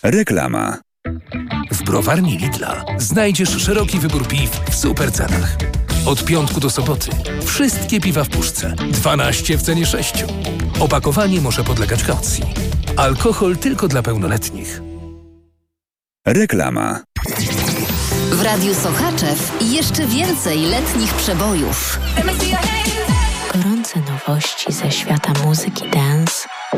Reklama. W browarni Lidla znajdziesz szeroki wybór piw w super cenach. Od piątku do soboty wszystkie piwa w puszce. 12 w cenie 6. Opakowanie może podlegać kaucji. Alkohol tylko dla pełnoletnich. Reklama. W Radiu Sochaczew jeszcze więcej letnich przebojów. Gorące nowości ze świata muzyki dance